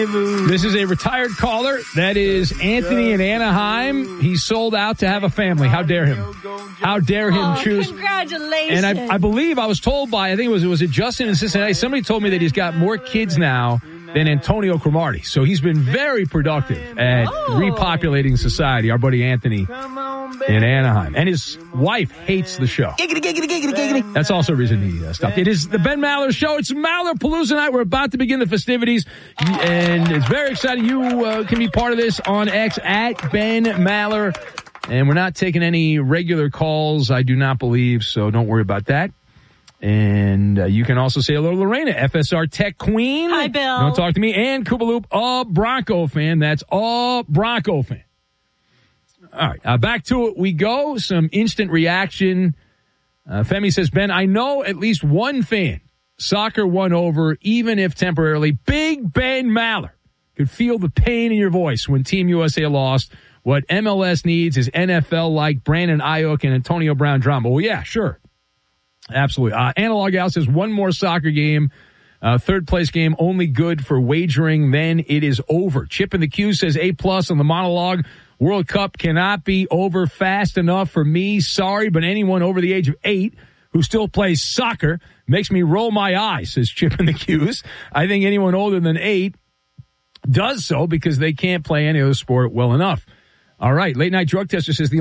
This is a retired caller. That is Anthony in Anaheim. He's sold out to have a family. How dare him? How dare him choose? Congratulations. And I believe I was told by, I think was it Justin in Cincinnati? Somebody told me that he's got more kids now than Antonio Cromartie. So he's been very productive at repopulating society, our buddy Anthony in Anaheim. And his wife hates the show. Giggity, giggity, giggity, giggity. That's also a reason he stopped. It is the Ben Maller Show. It's Maller-Palooza night. We're about to begin the festivities, and it's very exciting. You can be part of this on X at Ben Maller, and we're not taking any regular calls, I do not believe, so don't worry about that. And you can also say hello to Lorena, FSR Tech Queen. Hi, Bill. Don't talk to me. And Koopaloop, a Bronco fan. That's a Bronco fan. All right, back to it we go. Some instant reaction. Femi says, Ben, I know at least one fan. Soccer won over, even if temporarily. Big Ben Maller. Could feel the pain in your voice when Team USA lost. What MLS needs is NFL-like Brandon Ayuk and Antonio Brown drama. Well, yeah, sure. Absolutely. Analog Al says, one more soccer game. Third place game, only good for wagering. Then it is over. Chip in the Q says, A+ on the monologue. World Cup cannot be over fast enough for me. Sorry, but anyone over the age of 8 who still plays soccer makes me roll my eyes, says Chip in the Q's. I think anyone older than 8 does so because they can't play any other sport well enough. All right, late night drug tester says the